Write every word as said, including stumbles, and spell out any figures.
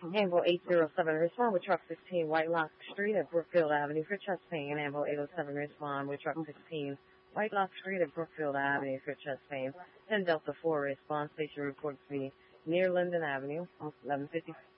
Amble eight oh seven, respond with truck sixteen, Whitelock Street at Brookfield Avenue for chest pain. And Amble eight oh seven, respond with truck sixteen, Whitelock Street at Brookfield Avenue for chest pain. ten Delta four, response station reports me near Linden Avenue, eleven fifty